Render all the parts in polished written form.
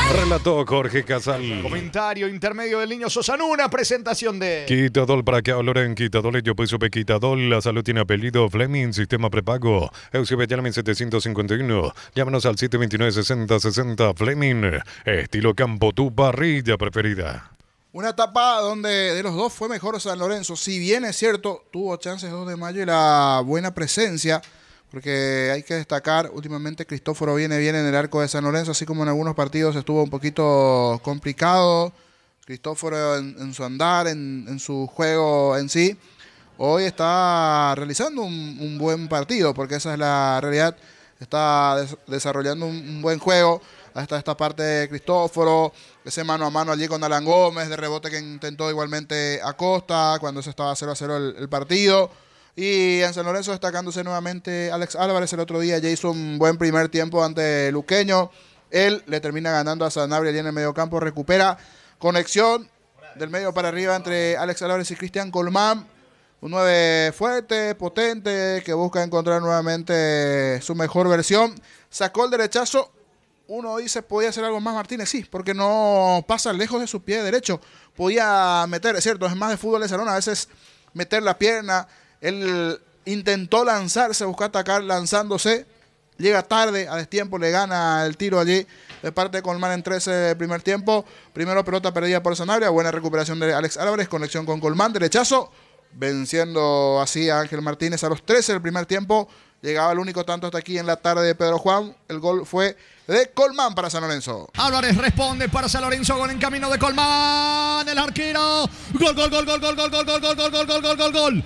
Relató Jorge Casal. Comentario intermedio del Niño Sosanuna, presentación de Quitadol para que hablen Quitadol, yo pues supe Quitadol, la salud tiene apellido Fleming, sistema prepago, Eusebio llame 751, llámanos al 729-6060 Fleming, estilo campo, tu parrilla preferida. Una etapa donde de los dos fue mejor San Lorenzo, si bien es cierto, tuvo chances 2 de mayo y la buena presencia, porque hay que destacar, últimamente Cristóforo viene bien en el arco de San Lorenzo, así como en algunos partidos estuvo un poquito complicado, Cristóforo en su andar, en su juego en sí, hoy está realizando un buen partido, porque esa es la realidad, está desarrollando un buen juego, hasta esta parte de Cristóforo, ese mano a mano allí con Alan Gómez, de rebote que intentó igualmente Acosta, cuando se estaba 0-0 el partido. Y en San Lorenzo destacándose nuevamente Alex Álvarez, el otro día ya hizo un buen primer tiempo ante Luqueño. Él le termina ganando a Sanabria allí en el mediocampo, recupera conexión del medio para arriba entre Alex Álvarez y Cristian Colmán. Un 9 fuerte, potente, que busca encontrar nuevamente su mejor versión. Sacó el derechazo. Uno dice, ¿podía hacer algo más Martínez? Sí, porque no pasa lejos de su pie derecho. Podía meter, es cierto, es más de fútbol de salón, a veces meter la pierna. Él intentó lanzarse, buscó atacar lanzándose. Llega tarde, a destiempo, le gana el tiro allí de parte de Colmán en 13 del primer tiempo. Primero pelota perdida por Sanabria, buena recuperación de Alex Álvarez, conexión con Colmán, derechazo, venciendo así a Ángel Martínez a los 13 del primer tiempo. Llegaba el único tanto hasta aquí en la tarde de Pedro Juan. El gol fue de Colmán para San Lorenzo. Álvarez responde para San Lorenzo, gol en camino de Colmán, el arquero. Gol, gol, gol, gol, gol, gol, gol, gol, gol, gol, gol, gol, gol, gol, gol.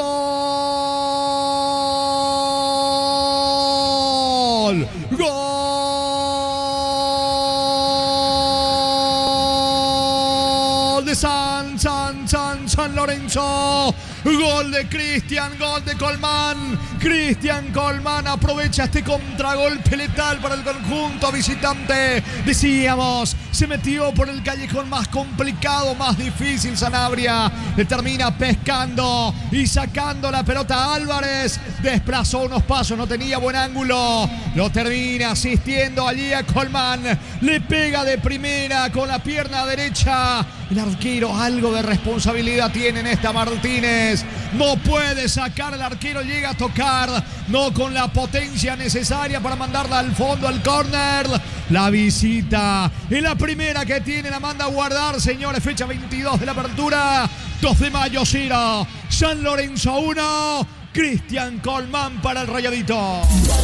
Gol. Gol de San Lorenzo. Gol de Cristian, gol de Colmán. Cristian Colmán aprovecha este contragolpe letal para el conjunto visitante. Decíamos, se metió por el callejón más complicado, más difícil. Sanabria le termina pescando y sacando la pelota a Álvarez. Desplazó unos pasos, no tenía buen ángulo. Lo termina asistiendo allí a Colmán. Le pega de primera con la pierna derecha. El arquero algo de responsabilidad tiene en esta Martínez. No puede sacar, el arquero llega a tocar, no con la potencia necesaria para mandarla al fondo, al córner. La visita en la primera que tiene, la manda a guardar, señores. Fecha 22 de la apertura, 2 de mayo, 0. San Lorenzo 1, Cristian Colmán para el Rayadito.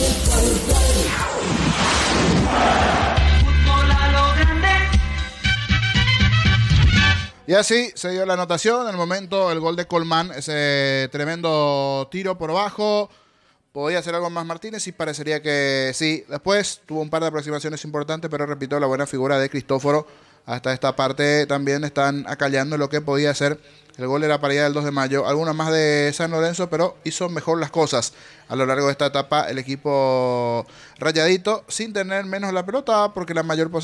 Y así se dio la anotación. En el momento, el gol de Colmán, ese tremendo tiro por abajo. Podía hacer algo más Martínez y parecería que sí. Después tuvo un par de aproximaciones importantes, pero repito, la buena figura de Cristóforo. Hasta esta parte también están acallando lo que podía hacer. El gol era para allá del 2 de mayo. Algunas más de San Lorenzo, pero hizo mejor las cosas a lo largo de esta etapa el equipo Rayadito, sin tener menos la pelota, porque la mayor posibilidad